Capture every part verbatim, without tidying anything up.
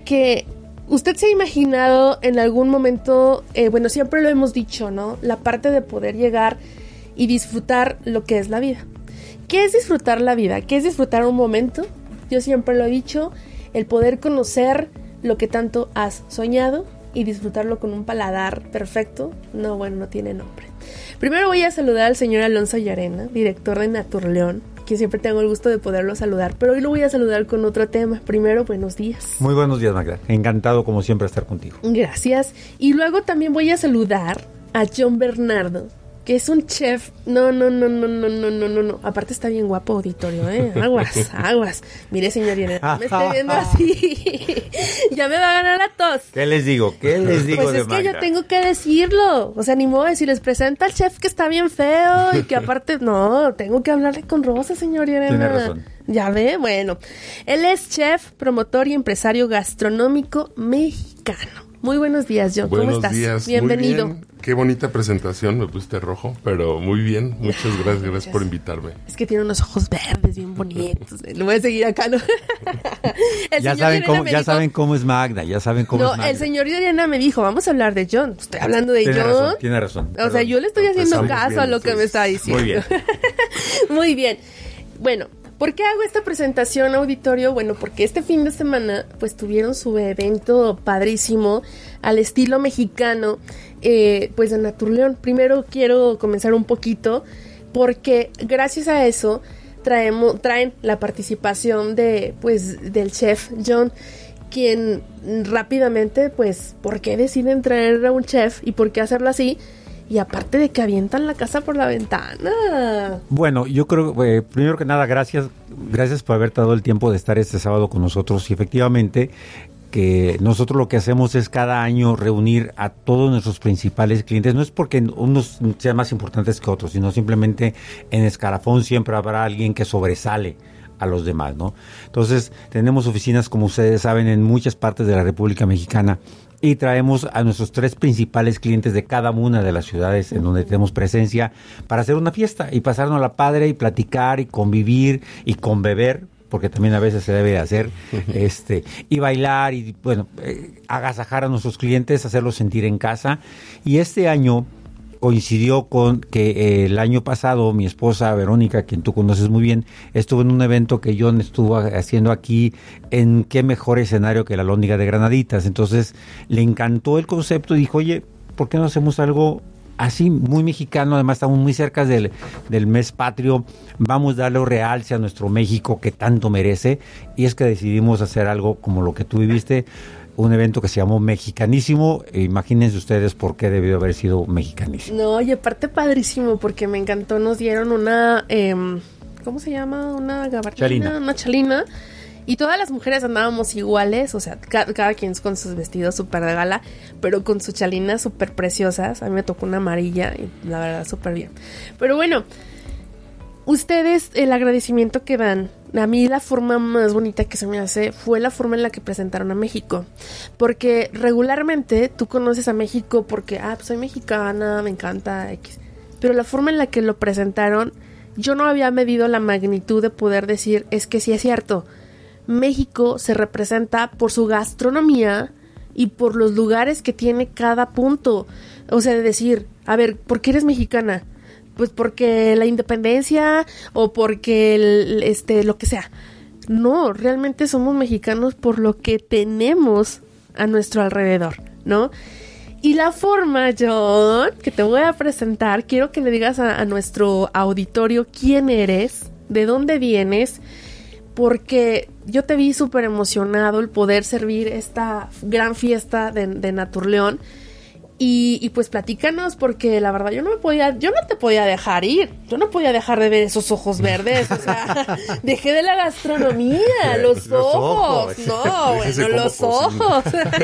porque usted se ha imaginado en algún momento, eh, bueno, siempre lo hemos dicho, ¿no? La parte de poder llegar y disfrutar lo que es la vida. ¿Qué es disfrutar la vida? ¿Qué es disfrutar un momento? Yo siempre lo he dicho, el poder conocer lo que tanto has soñado y disfrutarlo con un paladar perfecto. No, bueno, no tiene nombre. Primero voy a saludar al señor Alonso Llarena, director de Naturleón, que siempre tengo el gusto de poderlo saludar, pero hoy lo voy a saludar con otro tema. Primero, buenos días. Muy buenos días, Magda. Encantado, como siempre, estar contigo. Gracias. Y luego también voy a saludar a John Bernardo, que es un chef. No, no, no, no, no, no, no, no, no. Aparte está bien guapo, auditorio, ¿eh? Aguas, aguas. Mire, señor Llarena, me esté viendo así. Ya me va a ganar la tos. ¿Qué les digo? ¿Qué les digo pues de es que Magda? yo tengo que decirlo. O sea, ni modo de si les presenta al chef que está bien feo y que aparte, no, tengo que hablarle con Rosa, señor Llarena. Tiene razón. Ya ve, bueno. Él es chef, promotor y empresario gastronómico mexicano. Muy buenos días, John. Buenos ¿Cómo estás? días. Bienvenido. Muy bien. Qué bonita presentación, me pusiste rojo, pero muy bien. Muchas gracias, gracias, gracias por invitarme. Es que tiene unos ojos verdes bien bonitos. Lo voy a seguir acá, ¿no? El Ya señor saben Llarena cómo, me ya dijo- saben cómo es Magda, ya saben cómo No, es Magda. el señor Llarena me dijo, vamos a hablar de John. Estoy hablando de Tiene John. razón, tiene razón. O sea, Perdón. yo le estoy haciendo Empezamos caso bien, a lo que me entonces. está diciendo. Muy bien. Muy bien. Bueno, ¿por qué hago esta presentación, auditorio? Bueno, porque este fin de semana pues tuvieron su evento padrísimo al estilo mexicano, eh, pues de Naturleón. Primero quiero comenzar un poquito porque gracias a eso traemos, traen la participación de pues del chef John, quien rápidamente pues ¿por qué deciden traer a un chef y por qué hacerlo así? Y aparte de que avientan la casa por la ventana. Bueno, yo creo, eh, primero que nada, gracias, gracias por haberte dado el tiempo de estar este sábado con nosotros. Y efectivamente, que nosotros lo que hacemos es cada año reunir a todos nuestros principales clientes. No es porque unos sean más importantes que otros, sino simplemente en escalafón siempre habrá alguien que sobresale a los demás, ¿no? Entonces, tenemos oficinas, como ustedes saben, en muchas partes de la República Mexicana. Y traemos a nuestros tres principales clientes de cada una de las ciudades en donde tenemos presencia para hacer una fiesta y pasarnos la padre y platicar y convivir y conbeber, porque también a veces se debe de hacer, este, y bailar y, bueno, eh, agasajar a nuestros clientes, hacerlos sentir en casa. Y este año coincidió con que eh, el año pasado mi esposa Verónica, quien tú conoces muy bien, estuvo en un evento que John estuvo haciendo aquí en qué mejor escenario que la Alhóndiga de Granaditas. Entonces le encantó el concepto y dijo, oye, ¿por qué no hacemos algo así, muy mexicano? Además estamos muy cerca del, del mes patrio, vamos a darle realce a nuestro México que tanto merece, y es que decidimos hacer algo como lo que tú viviste, un evento que se llamó Mexicanísimo. Imagínense ustedes por qué debió haber sido Mexicanísimo. No, y aparte padrísimo, porque me encantó, nos dieron una, eh, ¿cómo se llama? Una gabardina, Chalina. una chalina, y todas las mujeres andábamos iguales, o sea, ca- cada quien con sus vestidos súper de gala, pero con sus chalinas súper preciosas. A mí me tocó una amarilla y la verdad súper bien. Pero bueno, ustedes, el agradecimiento que dan, a mí la forma más bonita que se me hace fue la forma en la que presentaron a México, porque regularmente tú conoces a México porque, ah, pues soy mexicana, me encanta X, pero la forma en la que lo presentaron, yo no había medido la magnitud de poder decir, es que sí es cierto, México se representa por su gastronomía y por los lugares que tiene cada punto, o sea, de decir, a ver, ¿por qué eres mexicana? Pues porque la independencia o porque el, este lo que sea. No, realmente somos mexicanos por lo que tenemos a nuestro alrededor, ¿no? Y la forma, John, que te voy a presentar, quiero que le digas a, a nuestro auditorio quién eres, de dónde vienes, porque yo te vi súper emocionado el poder servir esta gran fiesta de, de Naturleón. Y, y pues platícanos, porque la verdad yo no me podía, yo no te podía dejar ir, yo no podía dejar de ver esos ojos verdes, o sea, dejé de la gastronomía, los, Los ojos, ojos. no, Déjese bueno, como los cocina. ojos.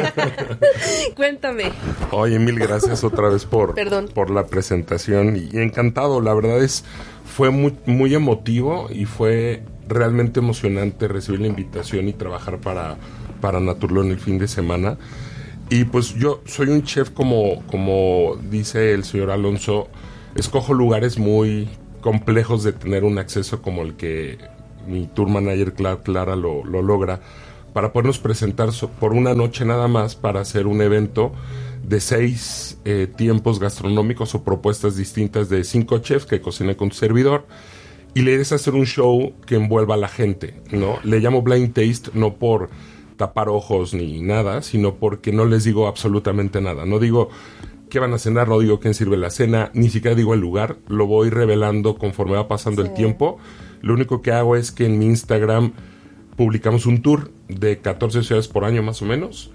Cuéntame. Oye, mil gracias otra vez por, Perdón. por la presentación y encantado. La verdad es, fue muy, muy emotivo y fue realmente emocionante recibir la invitación y trabajar para, para Naturleón el fin de semana. Y pues yo soy un chef, como, como dice el señor Alonso, escojo lugares muy complejos de tener un acceso como el que mi tour manager Clara, Clara lo, lo logra, para podernos presentar so, por una noche nada más para hacer un evento de seis eh, tiempos gastronómicos o propuestas distintas de cinco chefs que cocinan con tu servidor. Y la idea es hacer un show que envuelva a la gente, ¿no? Le llamo blind taste no por tapar ojos ni nada, sino porque no les digo absolutamente nada. No digo qué van a cenar, no digo quién sirve la cena, ni siquiera digo el lugar. Lo voy revelando conforme va pasando sí. el tiempo. Lo único que hago es que en mi Instagram publicamos un tour de catorce ciudades por año más o menos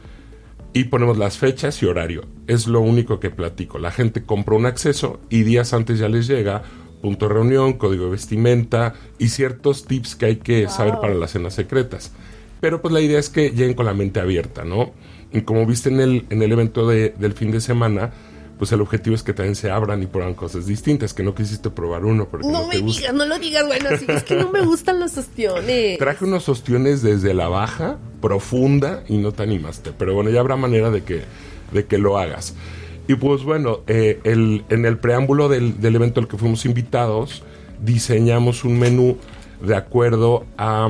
y ponemos las fechas y horario. Es lo único que platico. La gente compra un acceso y días antes ya les llega punto de reunión, código de vestimenta y ciertos tips que hay que wow. saber para las cenas secretas. Pero pues la idea es que lleguen con la mente abierta, ¿no? Y como viste en el, en el evento de, del fin de semana, pues el objetivo es que también se abran y prueban cosas distintas, que no quisiste probar uno porque no, no te me gusta. digas, no lo digas, bueno, sí, es que no me gustan los ostiones. Traje unos ostiones desde la baja, profunda, y no te animaste. Pero bueno, ya habrá manera de que, de que lo hagas. Y pues bueno, eh, el, en el preámbulo del, del evento al que fuimos invitados, diseñamos un menú de acuerdo a,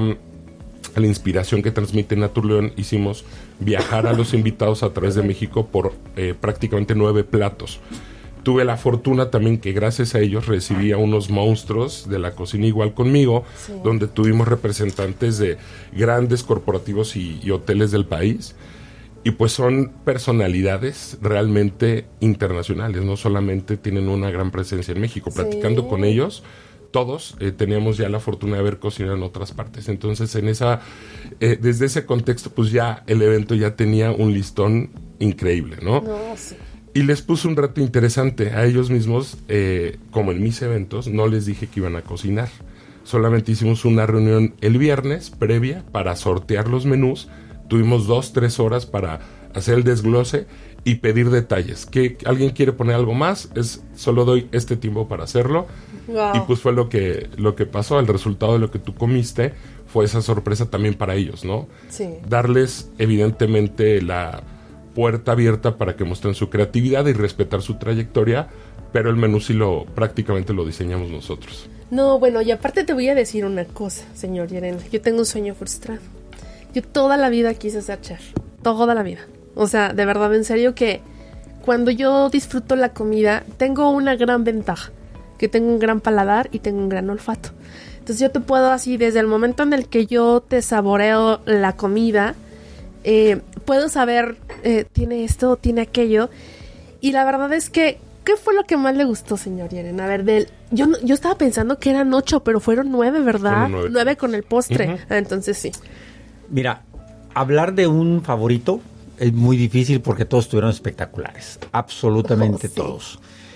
a la inspiración que transmite Naturleón. Hicimos viajar a los invitados a través de México por eh, prácticamente nueve platos. Tuve la fortuna también que gracias a ellos recibí a unos monstruos de la cocina igual conmigo, sí. donde tuvimos representantes de grandes corporativos y, y hoteles del país. Y pues son personalidades realmente internacionales, no solamente tienen una gran presencia en México. Sí. Platicando con ellos, todos eh, teníamos ya la fortuna de haber cocinado en otras partes. Entonces, en esa, eh, desde ese contexto, pues ya el evento ya tenía un listón increíble, ¿no? No, sí. Y les puse un reto interesante a ellos mismos, eh, como en mis eventos, no les dije que iban a cocinar. Solamente hicimos una reunión el viernes previa para sortear los menús. Tuvimos dos, tres horas para hacer el desglose y pedir detalles. ¿Que alguien quiere poner algo más? Es solo doy este tiempo para hacerlo. Wow. Y pues fue lo que, lo que pasó. El resultado de lo que tú comiste fue esa sorpresa también para ellos, ¿no? Sí. Darles, evidentemente, la puerta abierta para que muestren su creatividad y respetar su trayectoria, pero el menú sí lo, prácticamente lo diseñamos nosotros. No, bueno, y aparte te voy a decir una cosa, señor Yerena. Yo tengo un sueño frustrado. Yo toda la vida quise ser chef, toda la vida. O sea, de verdad, en serio que cuando yo disfruto la comida, tengo una gran ventaja, que tengo un gran paladar y tengo un gran olfato. Entonces yo te puedo así, desde el momento en el que yo te saboreo la comida, eh, puedo saber, eh, tiene esto, tiene aquello. Y la verdad es que, ¿qué fue lo que más le gustó, señor Yeren? A ver, del, yo, yo estaba pensando que eran ocho, pero fueron nueve, ¿verdad? Fueron nueve. Nueve con el postre. Uh-huh. Ah, entonces sí. Mira, hablar de un favorito es muy difícil porque todos estuvieron espectaculares, absolutamente oh, sí. todos.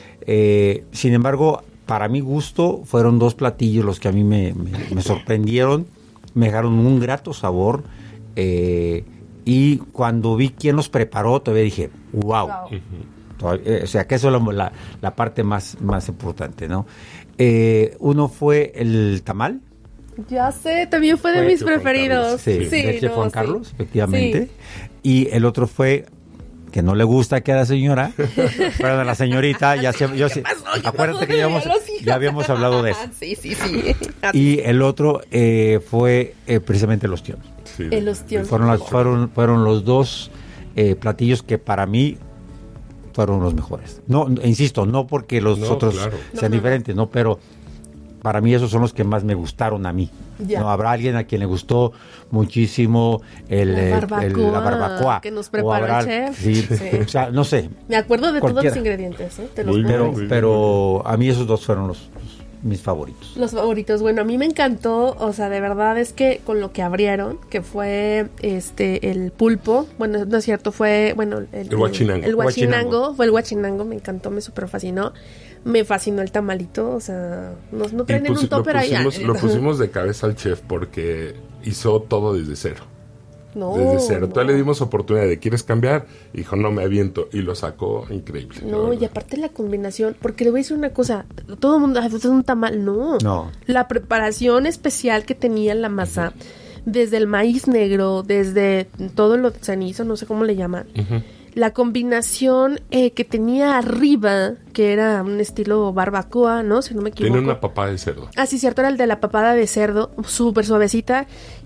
Eh, sin embargo, para mi gusto, fueron dos platillos los que a mí me, me, me sorprendieron, me dejaron un grato sabor, eh, y cuando vi quién los preparó, todavía dije, wow. wow. Uh-huh. Todavía, o sea, que eso es la, la, la parte más, más importante, ¿no? Eh, uno fue el tamal. Ya sé, también fue de fue mis preferidos. Sí, sí, de no, Juan sí. Carlos, efectivamente. Sí. Y el otro fue, que no le gusta que a la señora, pero a la señorita, ya se, yo, ¿Qué pasó? ¿Qué acuérdate pasó? que ya habíamos, ya habíamos hablado de eso. Sí, sí, sí. Y el otro eh, fue eh, precisamente el ostión. Sí. El ostión. Fueron, las, fueron, fueron los dos eh, platillos que para mí fueron los mejores. No, insisto, no porque los no, otros claro. sean no, diferentes, no, no, pero para mí esos son los que más me gustaron a mí. Ya. No habrá alguien a quien le gustó muchísimo el, la, barbacoa, el, la barbacoa que nos preparó habrá, el chef. Sí, sí. O sea, no sé. Me acuerdo de cualquiera. Todos los ingredientes, ¿eh? Te los pero, pero a mí esos dos fueron los, los mis favoritos. Los favoritos. Bueno, a mí me encantó, o sea, de verdad es que con lo que abrieron, que fue este el pulpo, bueno, no es cierto, fue, bueno, el, el huachinango. El huachinango, fue el huachinango, me encantó, me super fascinó. Me fascinó el tamalito, o sea, no, no traen en un topper ahí. Lo pusimos de cabeza al chef porque hizo todo desde cero. No, desde cero. No. Todavía le dimos oportunidad de, ¿quieres cambiar? Y dijo, no, me aviento. Y lo sacó increíble. No, y aparte la combinación, porque le voy a decir una cosa, todo el mundo, es un tamal, no. No. La preparación especial que tenía la masa, uh-huh. desde el maíz negro, desde todo lo cenizo, no sé cómo le llaman. Uh-huh. La combinación eh, que tenía arriba, que era un estilo barbacoa, ¿no? Si no me equivoco. Tiene una papada de cerdo. Ah, sí, cierto, era el de la papada de cerdo, súper suavecita.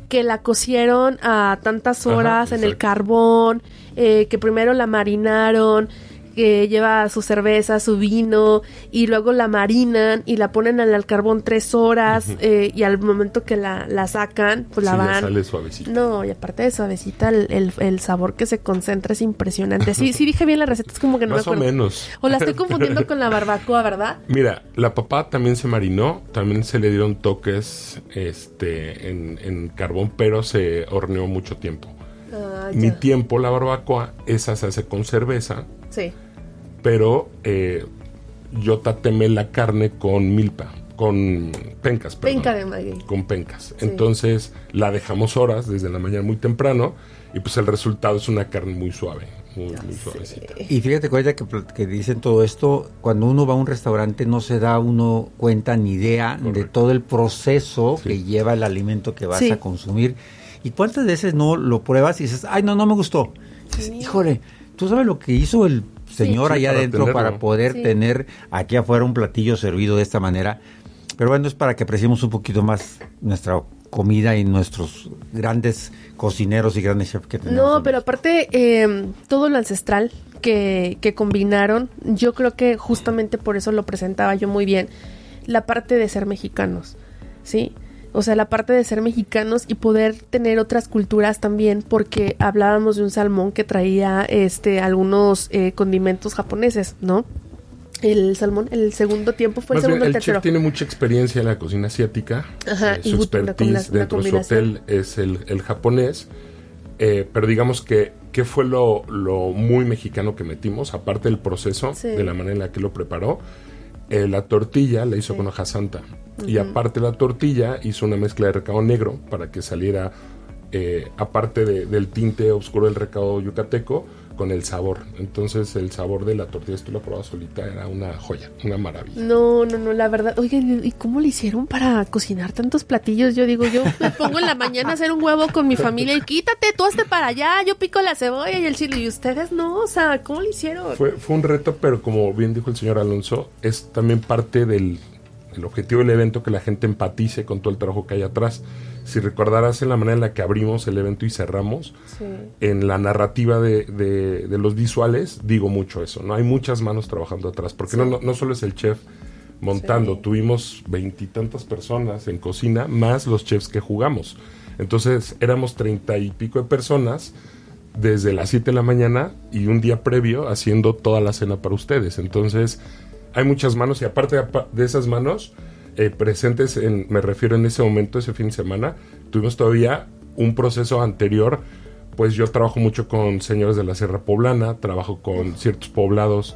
que la cocieron a tantas horas Ajá, en el exacto. carbón, eh, que primero la marinaron, que lleva su cerveza, su vino, y luego la marinan y la ponen al, al carbón tres horas, uh-huh. eh, y al momento que la, la sacan, pues la sí, van... ya sale suavecita. No, y aparte de suavecita, el, el, el sabor que se concentra es impresionante. Sí, sí dije bien la receta, es como que no Más me acuerdo. o menos. O la estoy confundiendo con la barbacoa, ¿verdad? Mira, la papa también se marinó, también se le dieron toques este, en, en carbón, pero se horneó mucho tiempo. Ah, Mi tiempo, la barbacoa, esa se hace con cerveza. Sí. Pero eh, yo tatemé la carne con milpa, con pencas, perdón. Penca de maguey. Con pencas. Sí. Entonces la dejamos horas desde la mañana muy temprano y pues el resultado es una carne muy suave, muy, muy suavecita. Y fíjate, ahorita que, que dicen todo esto, cuando uno va a un restaurante no se da uno cuenta ni idea Correcto. de todo el proceso sí. que lleva el alimento que vas sí. a consumir. ¿Y cuántas veces no lo pruebas y dices, ay, no, no me gustó? Dices, sí. híjole, ¿tú sabes lo que hizo el señor sí, allá para adentro tenerlo. para poder sí. tener aquí afuera un platillo servido de esta manera? Pero bueno, es para que apreciemos un poquito más nuestra comida y nuestros grandes cocineros y grandes chefs que tenemos. No, pero aparte, eh, todo lo ancestral que, que combinaron, yo creo que justamente por eso lo presentaba yo muy bien, la parte de ser mexicanos, ¿sí? O sea, la parte de ser mexicanos y poder tener otras culturas también, porque hablábamos de un salmón que traía este algunos eh, condimentos japoneses, ¿no? El salmón, el segundo tiempo fue Más el segundo bien, el tercero. El chef tiene mucha experiencia en la cocina asiática. Ajá, eh, y su una expertise una dentro de su hotel es el, el japonés. Eh, pero digamos que, ¿qué fue lo, lo muy mexicano que metimos? Aparte del proceso, sí. de la manera en la que lo preparó. Eh, la tortilla la hizo sí. con hoja santa. Uh-huh. Y aparte la tortilla hizo una mezcla de recado negro para que saliera, eh, aparte de, del tinte oscuro del recado yucateco, con el sabor. Entonces el sabor de la tortilla, si tú la probabas solita, era una joya, una maravilla. No, no, no, la verdad. Oigan, ¿y cómo le hicieron para cocinar tantos platillos? Yo digo, yo me pongo en la mañana a hacer un huevo con mi familia y quítate, tú hazte para allá, yo pico la cebolla y el chile. Y ustedes no, o sea, ¿cómo le hicieron? Fue, fue un reto, pero como bien dijo el señor Alonso, es también parte del el objetivo del evento que la gente empatice con todo el trabajo que hay atrás. Si recordarás en la manera en la que abrimos el evento y cerramos, sí. en la narrativa de, de, de los visuales, digo mucho eso, ¿no? Hay muchas manos trabajando atrás, porque sí. no, no, no solo es el chef montando, sí. tuvimos veintitantas personas en cocina, más los chefs que jugamos. Entonces éramos treinta y pico de personas desde las siete de la mañana y un día previo haciendo toda la cena para ustedes. Entonces hay muchas manos y aparte de esas manos eh, presentes, en, me refiero en ese momento, ese fin de semana, tuvimos todavía un proceso anterior, pues yo trabajo mucho con señores de la Sierra Poblana, trabajo con ciertos poblados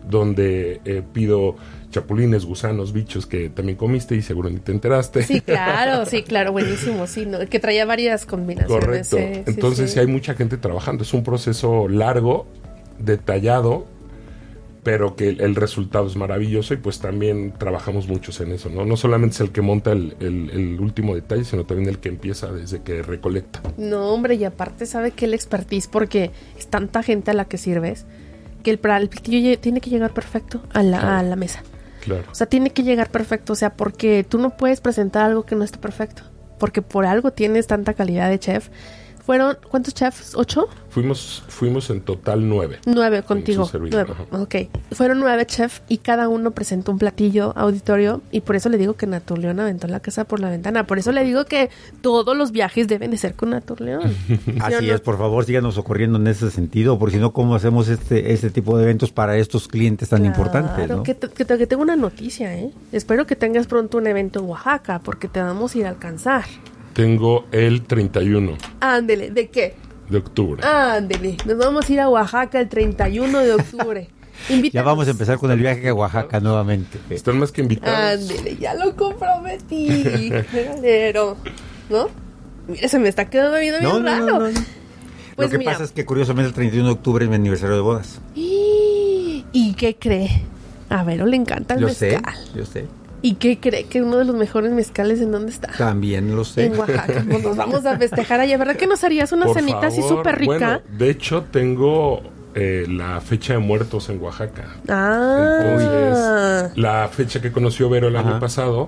donde eh, pido chapulines, gusanos, bichos que también comiste y seguro ni te enteraste. Sí, claro, sí, claro, buenísimo, sí, ¿no? Que traía varias combinaciones. Correcto, eh, entonces sí, sí hay mucha gente trabajando, es un proceso largo, detallado, pero que el, el resultado es maravilloso y pues también trabajamos muchos en eso, ¿no? No solamente es el que monta el, el, el último detalle, sino también el que empieza desde que recolecta. No, hombre, y aparte sabe que el expertise, porque es tanta gente a la que sirves, que el, el platillo tiene que llegar perfecto a la, claro. a la mesa. Claro. O sea, tiene que llegar perfecto, o sea, porque tú no puedes presentar algo que no esté perfecto, porque por algo tienes tanta calidad de chef. ¿Fueron cuántos chefs? ¿Ocho? Fuimos fuimos en total nueve. Nueve contigo. Nueve. Ajá. Ok. Fueron nueve chefs y cada uno presentó un platillo auditorio y por eso le digo que Naturleón aventó la casa por la ventana. Por eso le digo que todos los viajes deben de ser con Naturleón. ¿Sí Así no? es, por favor, síganos ocurriendo en ese sentido, porque si no, ¿cómo hacemos este este tipo de eventos para estos clientes tan claro, importantes? ¿No? Que, que, que tengo una noticia, ¿eh? Espero que tengas pronto un evento en Oaxaca, porque te vamos a ir a alcanzar. Tengo el treinta y uno. Ándele, ¿de qué? De octubre. Ándele, nos vamos a ir a Oaxaca el treinta y uno de octubre. Invítanos. Ya vamos a empezar con el viaje a Oaxaca nuevamente. Están más que invitados. Ándele, ya lo comprometí. Regalero. ¿No? Mira, se me está quedando viendo no, bien no, raro. No, no, no. Pues lo que mira, pasa es que curiosamente el treinta y uno de octubre es mi aniversario de bodas. ¿Y, ¿Y qué cree? A Vero le encanta el yo mezcal. Yo sé, yo sé. ¿Y qué cree? Que uno de los mejores mezcales, ¿en dónde está? También lo sé. En Oaxaca. Pues nos vamos a festejar allá. ¿Verdad que nos harías una Por cenita favor. así súper rica? Bueno, de hecho, tengo eh, la fecha de muertos en Oaxaca. Ah. Entonces, la fecha que conoció Vero el Ajá. año pasado,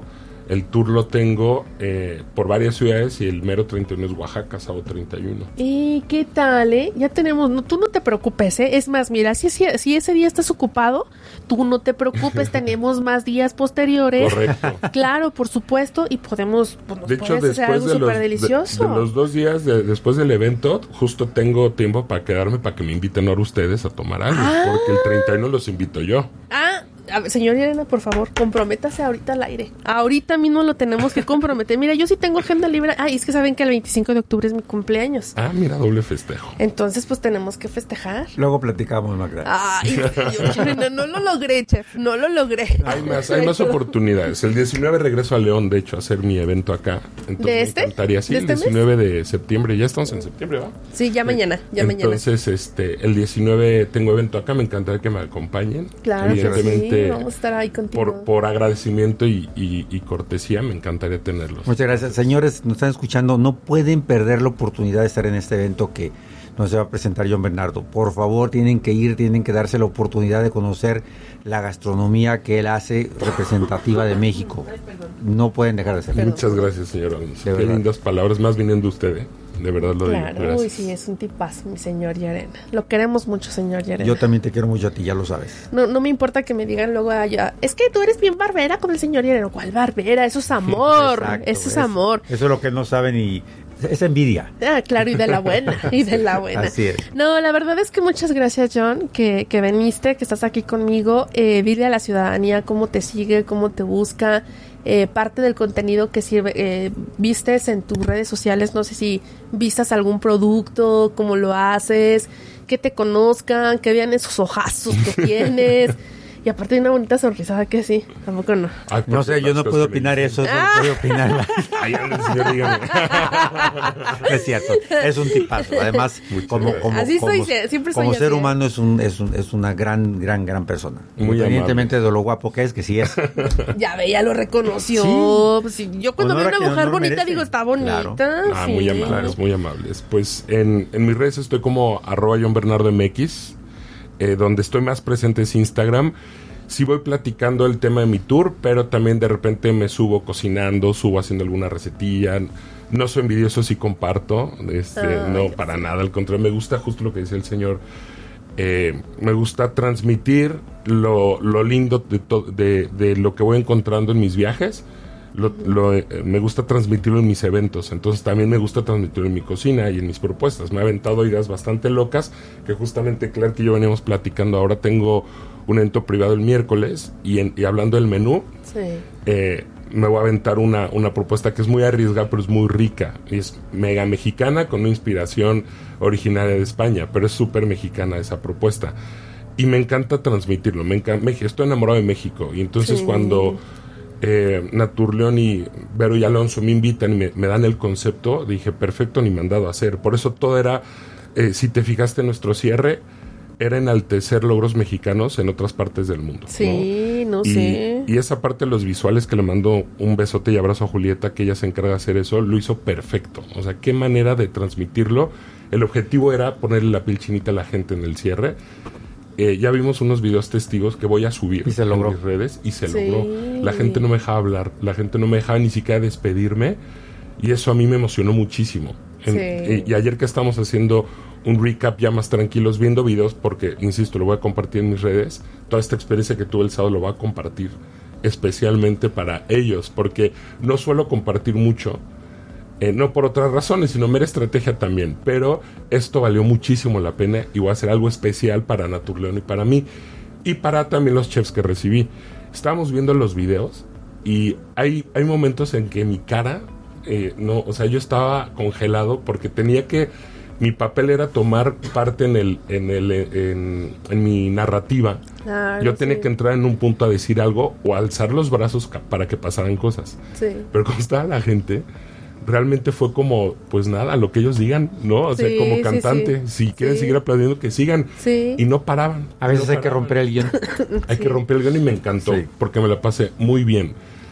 El tour lo tengo eh, por varias ciudades y el mero treinta y uno es Oaxaca, sábado treinta y uno. ¿Y qué tal, eh? Ya tenemos, no, tú no te preocupes, ¿eh? Es más, mira, si, si, si ese día estás ocupado, tú no te preocupes, tenemos más días posteriores. Correcto. Claro, por supuesto, y podemos, pues, nos De hecho, puedes hacer después algo de los, súper delicioso. de, de los dos días de, después del evento, justo tengo tiempo para quedarme, para que me inviten ahora ustedes a tomar algo, Ah. porque el treinta y uno los invito yo. Ah, a ver, señor Llerena, por favor, comprométase ahorita al aire. Ahorita mismo lo tenemos que comprometer. Mira, yo sí tengo agenda libre. Ay, es que saben que el veinticinco de octubre es mi cumpleaños. Ah, mira, doble festejo. Entonces, pues tenemos que festejar. Luego platicamos, Magda. Ay, señor Llerena, no lo logré, chef, no lo logré. Hay más, hay más oportunidades. El diecinueve regreso a León, de hecho, a hacer mi evento acá. Entonces, ¿De me este? encantaría. Sí, ¿De el este mes? diecinueve de septiembre. Ya estamos en septiembre, ¿va? Sí, ya mañana, ya mañana. Entonces, este, el diecinueve tengo evento acá. Me encantaría que me acompañen. Claro que Evidentemente, sí, vamos a estar ahí contigo. por, por agradecimiento y, y, y cortesía, me encantaría tenerlos. Muchas gracias. Señores, nos están escuchando, no pueden perder la oportunidad de estar en este evento que nos va a presentar John Bernardo. Por favor, tienen que ir, tienen que darse la oportunidad de conocer la gastronomía que él hace representativa de México. No pueden dejar de hacerlo. Muchas gracias, señor Alonso. De Qué verdad. lindas palabras, más viniendo de usted, ¿eh? De verdad lo Claro, digo. Gracias. uy, sí, es un tipazo, mi señor Llerena. Lo queremos mucho, señor Llerena. Yo también te quiero mucho a ti, ya lo sabes. No, no me importa que me digan luego allá, es que tú eres bien barbera con el señor Llerena. ¿Cuál barbera? Eso es amor, Exacto, eso es amor. Eso es lo que no saben y es envidia. Ah, claro, y de la buena, y de la buena. Así es. No, la verdad es que muchas gracias, John, que, que viniste, que estás aquí conmigo. Eh, dile a la ciudadanía cómo te sigue, cómo te busca, eh, parte del contenido que sirve, eh, vistes en tus redes sociales, no sé si vistas algún producto, cómo lo haces, que te conozcan, que vean esos ojazos que tienes. Y aparte de una bonita sonrisa, que sí, tampoco no. Ay, por No sé, yo no cierto, puedo las cosas que me opinar dicen. eso, eso no puedo opinar. Ay, ande, señor, dígame. Es cierto, es un tipazo. Además, Muchas como, gracias. como, Así soy, como, siempre soy como así, ser ¿eh? humano es un, es un, es una gran, gran, gran persona. Muy Independientemente de lo guapo que es, que sí es. Ya ve, ya lo reconoció. Sí. Pues sí, yo cuando Honor veo a una quien mujer honor bonita merece. digo, está bonita. Claro. Ah, sí. muy amables, muy amables. Pues en, en mis redes estoy como arroba John Bernardo M X, eh, donde estoy más presente es Instagram. Sí voy platicando el tema de mi tour, pero también de repente me subo cocinando, subo haciendo alguna recetilla. No soy envidioso, sí comparto. Este, Ay, no, qué para nada. Al contrario, me gusta justo lo que decía el señor. Eh, me gusta transmitir lo, lo lindo de, to- de, de lo que voy encontrando en mis viajes. Lo, lo, eh, me gusta transmitirlo en mis eventos. Entonces también me gusta transmitirlo en mi cocina y en mis propuestas. Me ha aventado ideas bastante locas que justamente Clark y yo veníamos platicando. Ahora tengo un evento privado el miércoles y, en, y hablando del menú, Sí. eh, me voy a aventar una, una propuesta que es muy arriesgada, pero es muy rica. Y es mega mexicana con una inspiración originaria de España, pero es súper mexicana esa propuesta. Y me encanta transmitirlo. Me encanta, México, estoy enamorado de México. Y entonces Sí. cuando eh, Naturleón y Vero y Alonso me invitan y me, me dan el concepto, dije, perfecto, ni mandado a hacer. Por eso todo era, eh, si te fijaste en nuestro cierre, era enaltecer logros mexicanos en otras partes del mundo. Sí, no, Y, sé. y esa parte de los visuales que le mando un besote y abrazo a Julieta, que ella se encarga de hacer eso, lo hizo perfecto. O sea, qué manera de transmitirlo. El objetivo era ponerle la piel chinita a la gente en el cierre. Eh, ya vimos unos videos testigos que voy a subir Y se en logró. mis redes y se Sí. logró. La gente no me dejaba hablar, la gente no me dejaba ni siquiera despedirme y eso a mí me emocionó muchísimo. En- Sí. y, y ayer que estamos haciendo un recap ya más tranquilos, viendo videos, porque, insisto, lo voy a compartir en mis redes, toda esta experiencia que tuve el sábado lo voy a compartir especialmente para ellos, porque no suelo compartir mucho, eh, no por otras razones, sino mera estrategia también, pero esto valió muchísimo la pena y voy a hacer algo especial para Naturleón y para mí, y para también los chefs que recibí. Estábamos viendo los videos y hay, hay momentos en que mi cara, eh, no, o sea, yo estaba congelado porque tenía que, mi papel era tomar parte en el, en el, en, en mi narrativa. Claro, Yo tenía sí. que entrar en un punto a decir algo o alzar los brazos ca- para que pasaran cosas. Sí. Pero como estaba la gente, realmente fue como, pues nada, lo que ellos digan, ¿no? O sea, Sí, como sí, cantante, sí. si quieren Sí. seguir aplaudiendo, que sigan. Sí. Y no paraban. A veces no hay que paraban. romper el guión. Hay que romper el guión y me encantó, Sí. porque me la pasé muy bien.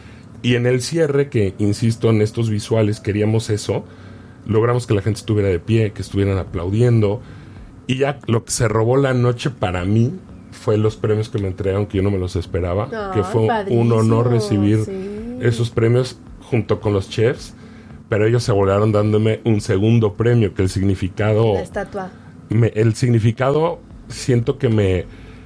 Y en el cierre, que insisto, en estos visuales queríamos eso, logramos que la gente estuviera de pie, que estuvieran aplaudiendo. Y ya lo que se robó la noche para mí fue los premios que me entregaron, que yo no me los esperaba, Ay, que fue un padrísimo, honor recibir sí. esos premios junto con los chefs, pero ellos se volaron dándome un segundo premio, que el significado... La estatua. Me, el significado siento que me...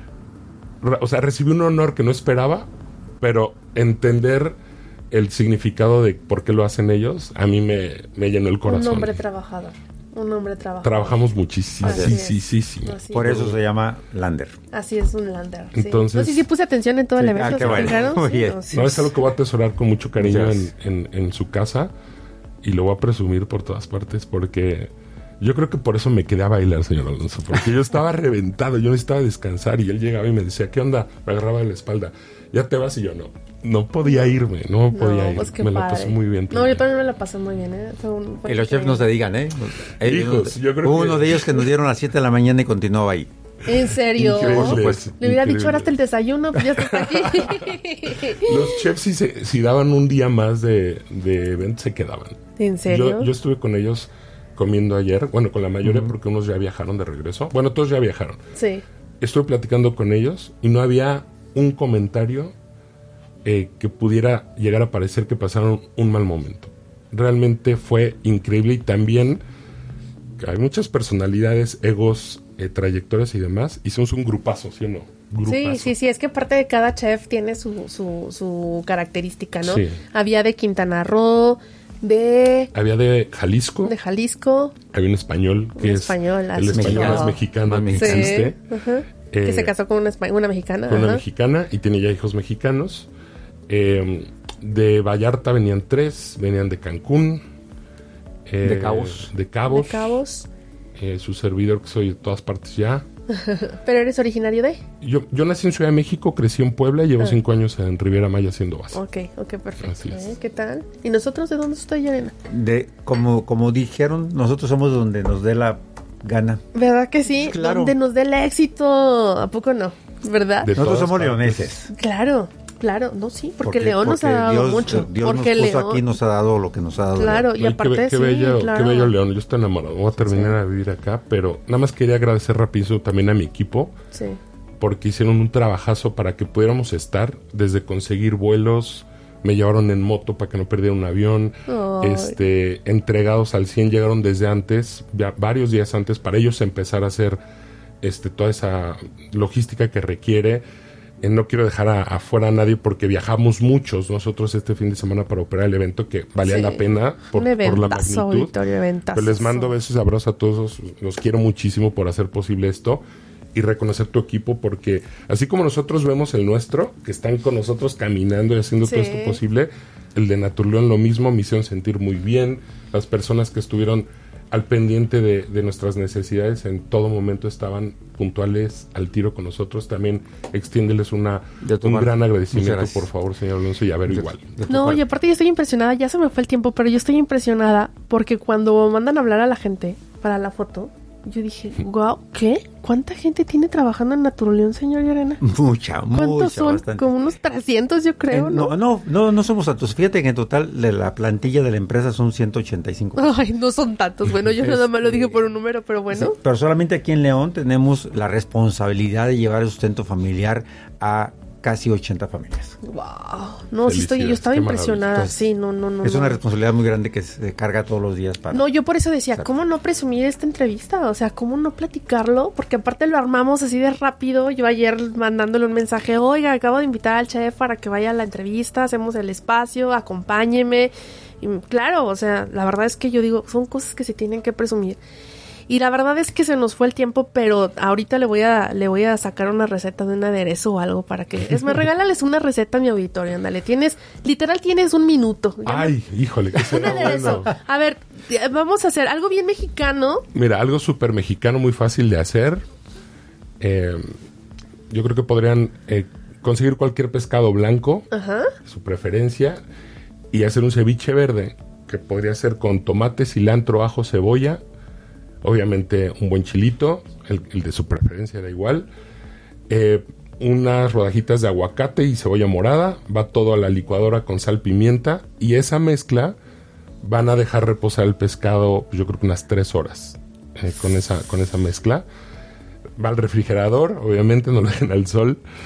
O sea, recibí un honor que no esperaba, pero entender el significado de por qué lo hacen ellos, a mí me, me llenó el corazón. Un hombre trabajador. Un hombre trabajador. Trabajamos muchísimo. Así Sí, sí, sí, sí. Así Por es. eso se llama Lander. Así es, un lander. Sí. Entonces- No, sí, sí puse atención en todo el Sí, evento. ah, qué ¿se bueno. fijaron? Muy Sí, bien. no, sí. No, es algo que voy a atesorar con mucho cariño en, Muchas en, en su casa y lo voy a presumir por todas partes porque yo creo que por eso me quedé a bailar, señor Alonso, porque yo estaba reventado, yo necesitaba descansar y él llegaba y me decía, ¿qué onda? Me agarraba de la espalda, ¿ya te vas? Y yo no, no podía irme, no podía No, ir, pues qué me la padre. pasé muy bien. No, yo también me la pasé muy bien, ¿eh? Fue un, fue Y los chefs no se digan, ¿eh? Eh, Hijos, yo creo Hubo que- uno de ellos que nos dieron a las siete de la mañana y continuaba ahí. ¿En serio? Increíble, Por supuesto. Le hubiera dicho, increíble. ahora hasta el desayuno, pues ya está aquí. Los chefs si, se, si daban un día más de, de evento se quedaban. ¿En serio? Yo, yo estuve con ellos comiendo ayer, bueno, con la mayoría porque unos ya viajaron de regreso. Bueno, todos ya viajaron. Sí. Estuve platicando con ellos y no había un comentario eh, que pudiera llegar a parecer que pasaron un mal momento. Realmente fue increíble y también hay muchas personalidades, egos, eh, trayectorias y demás. Hicimos un grupazo, ¿sí o no? Grupazo. Sí, sí, sí, es que parte de cada chef tiene su, su, su característica, ¿no? Sí. Había de Quintana Roo, de, Había de Jalisco, de Jalisco, había un español que Un es español, el así. español Mexicano. más mexicano Más que mexicano. existe. ajá, Eh, que se casó con una, espa- una mexicana. con una ajá. mexicana y tiene ya hijos mexicanos. Eh, de Vallarta venían tres, venían de Cancún, eh, De Cabos. de Cabos, De Cabos. eh, su servidor que soy de todas partes ya. Pero eres originario de... Yo, yo nací en Ciudad de México, crecí en Puebla y llevo Ah. cinco años en Riviera Maya haciendo base. Ok, ok, perfecto. Así es. ¿Eh? ¿Qué tal? ¿Y nosotros de dónde estoy, Lorena? De, como, como dijeron, nosotros somos donde nos dé la gana. ¿Verdad que sí? Claro. Donde nos dé el éxito. ¿A poco no? ¿Verdad? De Nosotros todas somos partes. leoneses. Claro, claro. No, sí, porque, León nos ha porque dado Dios, mucho. Dios porque nos puso León... aquí, nos ha dado lo que nos ha dado. Claro, Ay, y aparte qué, be- qué sí, bello, claro. qué bello León. Yo estoy enamorado. Voy a terminar a vivir acá, pero nada más quería agradecer rapidísimo también a mi equipo Sí. porque hicieron un trabajazo para que pudiéramos estar, desde conseguir vuelos, me llevaron en moto para que no perdiera un avión, Ay. este, entregados al cien, llegaron desde antes, ya varios días antes, para ellos empezar a hacer este, toda esa logística que requiere. Eh, no quiero dejar a- afuera a nadie porque viajamos muchos nosotros este fin de semana para operar el evento que valía Sí. la pena por, Un por la eventazo, magnitud. Auditorio, eventazo. Pues les mando besos y abrazos a todos. Los quiero muchísimo por hacer posible esto y reconocer tu equipo porque así como nosotros vemos el nuestro, que están con nosotros caminando y haciendo todo Sí. esto posible, el de Naturleón lo mismo, me hicieron sentir muy bien. Las personas que estuvieron al pendiente de, de nuestras necesidades en todo momento estaban puntuales al tiro con nosotros. También extiéndeles una, De tu un parte. gran agradecimiento, Muchas gracias. por favor, señor Alonso, y a ver igual. De tu No, parte. y aparte yo estoy impresionada, ya se me fue el tiempo, pero yo estoy impresionada porque cuando mandan a hablar a la gente para la foto, yo dije, wow, ¿qué? ¿Cuánta gente tiene trabajando en Naturleón, señor Lorena? Mucha, ¿Cuántos mucha, son? bastante. Como unos trescientos, yo creo, Eh, ¿no? no, no, no, no somos tantos. Fíjate que en total de la plantilla de la empresa son ciento ochenta y cinco. Ay, no son tantos. Bueno, yo nada más lo dije por un número, pero bueno. Sí, pero solamente aquí en León tenemos la responsabilidad de llevar el sustento familiar a casi ochenta familias. Wow. No, sí estoy, yo Felicidades, estaba qué impresionada. maravilla. Sí, no, no, no. es no. una responsabilidad muy grande que se carga todos los días para... No, yo por eso decía, Exacto. ¿cómo no presumir esta entrevista? O sea, ¿cómo no platicarlo? Porque aparte lo armamos así de rápido. Yo ayer mandándole un mensaje, oiga, acabo de invitar al chef para que vaya a la entrevista, hacemos el espacio, acompáñeme. Y claro, o sea, la verdad es que yo digo, son cosas que se tienen que presumir. Y la verdad es que se nos fue el tiempo, pero ahorita le voy a le voy a sacar una receta de un aderezo o algo para que... Es más, regálales una receta a mi auditorio, ándale. Tienes, literal tienes un minuto. Ya me- Ay, híjole, que un será aderezo. bueno. A ver, eh, vamos a hacer algo bien mexicano. Mira, algo súper mexicano, muy fácil de hacer. Eh, yo creo que podrían eh, conseguir cualquier pescado blanco, Ajá. su preferencia, y hacer un ceviche verde, que podría ser con tomate, cilantro, ajo, cebolla, obviamente un buen chilito, el, el de su preferencia da igual, eh, unas rodajitas de aguacate y cebolla morada, va todo a la licuadora con sal, pimienta, y esa mezcla van a dejar reposar el pescado, yo creo que unas tres horas eh, con, esa, con esa mezcla. Va al refrigerador, obviamente, no lo dejen al sol.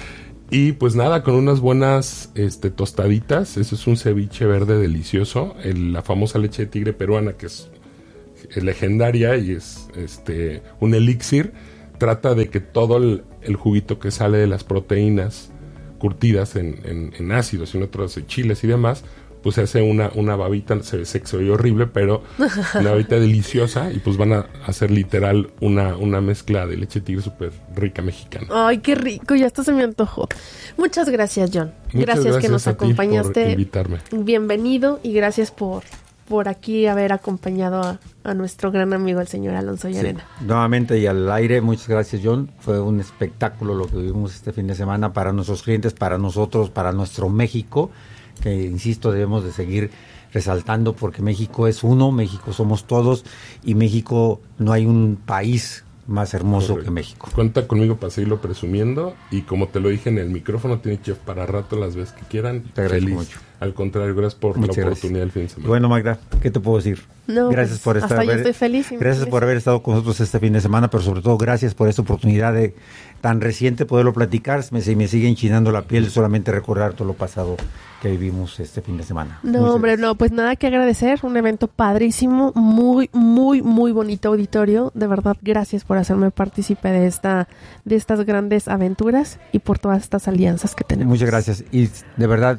Y pues nada, con unas buenas este, tostaditas. Eso es un ceviche verde delicioso. El, la famosa leche de tigre peruana, que es, es legendaria y es este un elixir. Trata de que todo el, el juguito que sale de las proteínas curtidas en, en, en ácidos y en otros chiles y demás, pues se hace una, una babita, se, se, se oye horrible, pero una babita deliciosa, y pues van a hacer literal una, una mezcla de leche de tigre súper rica mexicana. Ay, qué rico, ya hasta se me antojó. Muchas gracias, John. Muchas gracias, gracias que nos a ti acompañaste. por invitarme. Bienvenido y gracias por, por aquí haber acompañado a, a nuestro gran amigo, el señor Alonso Llarena. Sí. Nuevamente y al aire, muchas gracias, John. Fue un espectáculo lo que vivimos este fin de semana para nuestros clientes, para nosotros, para nuestro México, que insisto debemos de seguir resaltando, porque México es uno, México somos todos, y México, no hay un país más hermoso Correcto. que México. Cuenta conmigo para seguirlo presumiendo, y como te lo dije en el micrófono, tiene chef para rato las veces que quieran. Te agradezco Feliz. mucho. Al contrario, gracias por Muchas la gracias. oportunidad del fin de semana. Bueno, Magda, ¿qué te puedo decir? No, gracias pues, por estar hasta yo haber, estoy feliz. Gracias feliz. por haber estado con nosotros este fin de semana, pero sobre todo gracias por esta oportunidad de tan reciente poderlo platicar. Me, me sigue enchinando la piel solamente recordar todo lo pasado que vivimos este fin de semana. No, Muchas hombre, gracias. no, pues nada que agradecer. Un evento padrísimo, muy, muy, muy bonito auditorio. De verdad, gracias por hacerme partícipe de esta, de estas grandes aventuras y por todas estas alianzas que tenemos. Muchas gracias. Y de verdad,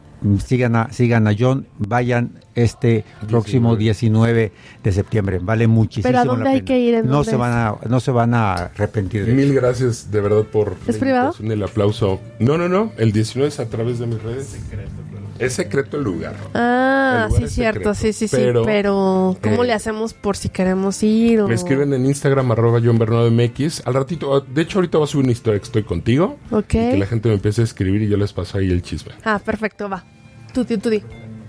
sigan a, sigan a John, vayan este próximo diecinueve de septiembre, vale muchísimo. ¿Pero a dónde la hay pena. que ir? ¿En no dónde se van a, no se van a arrepentir de Mil eso. gracias de verdad por ¿Es la privado? invitación y el aplauso. No, no, no, el diecinueve es a través de mis redes. Secreto, es secreto el lugar. Ah, El lugar sí, es cierto, secreto, sí, sí, pero, sí, pero ¿cómo eh, le hacemos por si queremos ir? O... Me escriben en Instagram, arroba John Bernardo M X. Al ratito, de hecho ahorita voy a subir una historia que estoy contigo. Ok. Y que la gente me empiece a escribir y yo les paso ahí el chisme. Ah, perfecto, va. Tú, tú, tú di.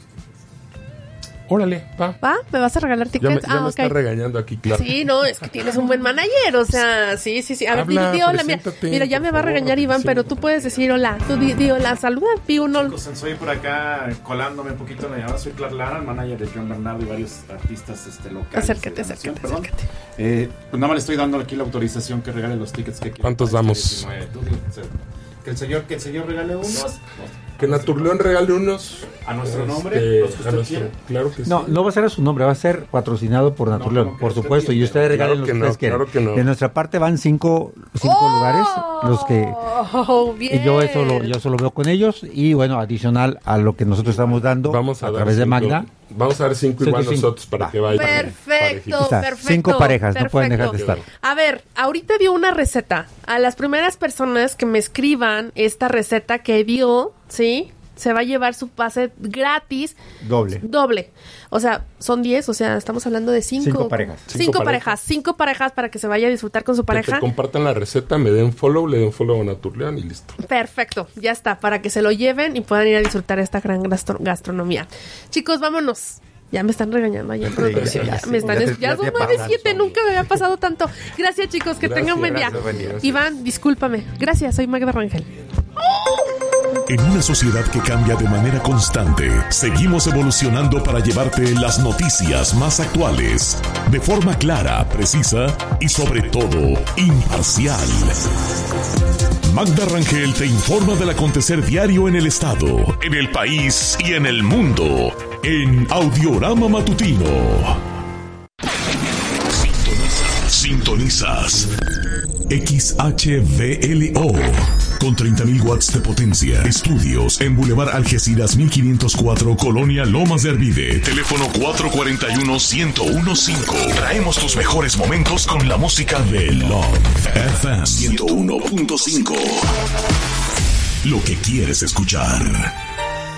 Órale, va. ¿Va? ¿Me vas a regalar Ya tickets? me, ya ah, me ok. está regañando aquí, claro. Sí, no, es que tienes un buen manager, o sea, sí, sí, sí. A ver, di, Habla, di hola, mira, preséntate, mira, ya por me va a favor, regañar Iván, sí. pero tú puedes decir hola. Tú di, di hola, saluda, di uno. Chicos, estoy por acá colándome un poquito en la llamada. Soy Clark Lara, el manager de John Bernardo y varios artistas este, locales. Acércate, de la nación, acércate, perdón. acércate. Eh, pues nada más le estoy dando aquí la autorización que regale los tickets que quiera. ¿Cuántos para damos? este diecinueve. Tú di, o sea, que el señor, que el señor regale unos. Que Naturleón regale unos. A nuestro nombre, este, los que a usted nuestro- quiera. Claro que sí. No, no va a ser a su nombre, va a ser patrocinado por Naturleón, no, que por usted supuesto, y quiera. ustedes regalen Claro los que que no, ustedes quieran. claro que no. De nuestra parte van cinco, cinco lugares, los que Oh, bien. y yo eso lo, yo eso lo veo con ellos, y bueno, adicional a lo que nosotros estamos dando Vamos a, a dar través de cinco- Magda. Vamos a dar cinco Cinco, igual cinco. nosotros para Va. que vayan. Perfecto, parejitos. Está, perfecto. cinco parejas, no pueden dejar de perfecto. estar. A ver, ahorita dio una receta. A las primeras personas que me escriban esta receta que dio, ¿sí? Se va a llevar su pase gratis. Doble. Doble. O sea, son diez, o sea, estamos hablando de cinco. Cinco parejas. Cinco, Cinco parejas. parejas. Cinco parejas para que se vaya a disfrutar con su Que pareja. te compartan la receta, me den follow, le den follow a Naturleón y listo. Perfecto, ya está, para que se lo lleven y puedan ir a disfrutar esta gran gastro- gastronomía. Chicos, vámonos. Ya me están regañando ahí en producción. ya Ya, sé. me están Ya es- te- ya ya son te nueve pasan, siete, Sonia. nunca me había pasado tanto. Gracias, chicos, que Gracias, tengan buen día. gracias, buen día. Iván, discúlpame. Gracias, soy Magda Rangel. En una sociedad que cambia de manera constante, seguimos evolucionando para llevarte las noticias más actuales, de forma clara, precisa y sobre todo, imparcial. Magda Rangel te informa del acontecer diario en el estado, en el país y en el mundo, en Audiorama Matutino. Sintonizas. Sintonizas. X H V L O con treinta mil watts de potencia. Estudios en Boulevard Algeciras mil quinientos cuatro, Colonia Lomas de Arvide. Teléfono cuatro cuatro uno, uno cero uno cinco. Traemos tus mejores momentos con la música de Love F M ciento uno punto cinco. Lo que quieres escuchar.